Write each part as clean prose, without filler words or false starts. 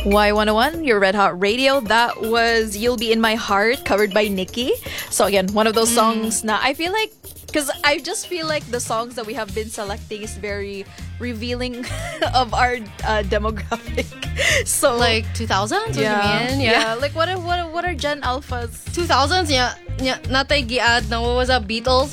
Y101, your Red Hot Radio. That was You'll Be in My Heart, covered by Nikki. So again, one of those songs na I feel like, because I just feel like the songs that we have been selecting is very revealing of our demographic. So Like 2000s, yeah, what you mean? yeah. Like what are Gen Alphas? 2000s, yeah. Natay giad na what was that, Beatles?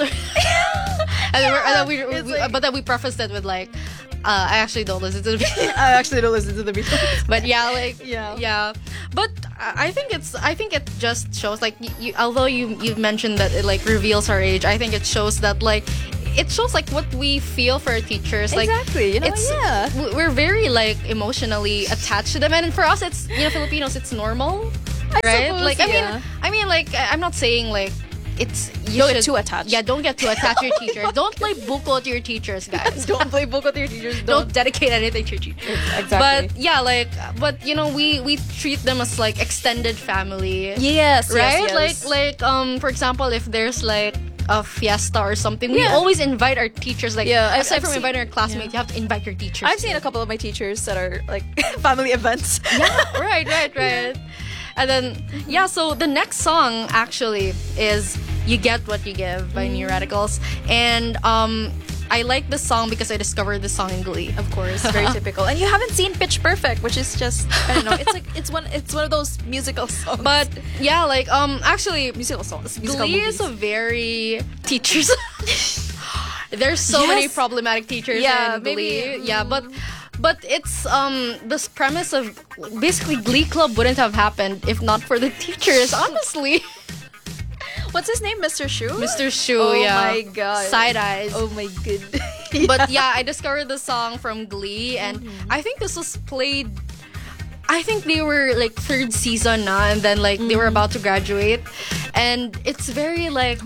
But then we prefaced it with like, I actually don't listen to the Beatles. I actually don't listen to the Beatles. But yeah, like Yeah. But I think it just shows like although you mentioned that it like reveals our age. I think it shows that like what we feel for our teachers. Like Exactly, you know, yeah. We're very like emotionally attached to them, and for us, it's Filipinos, it's normal, right? suppose, Like yeah. I mean, like I'm not saying like it's Don't get too attached. Yeah, don't get too attached to your teachers. Don't play buko to your teachers, guys. Don't play book with your teachers. Don't dedicate anything to your teachers. Exactly. But yeah, like, we treat them as like extended family. Yes, Right? yes. Like for example, if there's like a fiesta or something, we always invite our teachers. Like, Yeah, aside I've from seen- inviting our classmates, you have to invite your teachers. I've seen a couple of my teachers that are like family events. Yeah, right. And then so the next song actually is "You Get What You Give" by New Radicals, and I like this song because I discovered this song in Glee. Of course, very typical. And you haven't seen Pitch Perfect, which is just I don't know. It's like it's one of those musical songs. But yeah, like actually, musical songs, musical Glee movies. is a very teachers. There's so many Yes. problematic teachers Yeah, in maybe- Glee. Yeah, but it's this premise of basically Glee Club wouldn't have happened if not for the teachers. Honestly, What's his name, Mr. Shu? Mr. Shu. Oh yeah, my god. Side Eyes. Oh my good. But yeah, I discovered the song from Glee, and I think this was played. I think they were like third season now, and then like they were about to graduate, and it's very like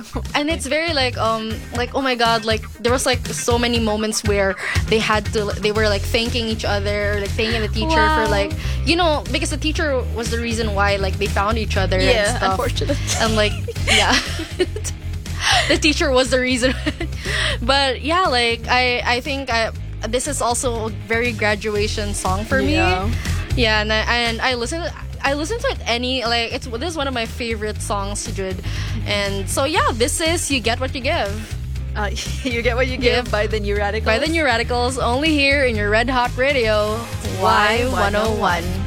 oh my god, like there was like so many moments where they were like thanking each other, like thanking the teacher for Wow. like because the teacher was the reason why like they found each other and Yeah, stuff. unfortunate. And like yeah. The teacher was the reason. But yeah, like I think this is also a very graduation song for me. Yeah. Yeah, and I listen to it this is one of my favorite songs, Jude. And so yeah, this is "You Get What You Give" You Get What You Give by the New Radicals. by the New Radicals, only here in your Red Hot Radio, Y101.